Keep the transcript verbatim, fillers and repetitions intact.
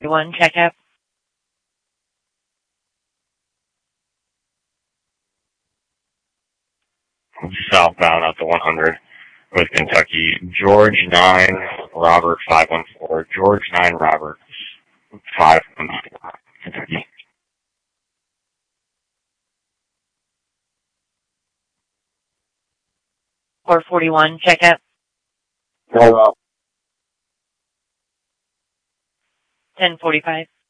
One checkup. Southbound out to one hundred with Kentucky. George nine, Robert five one four. George nine, Robert five one four. Kentucky. four forty-one checkup. Go up. ten forty-five.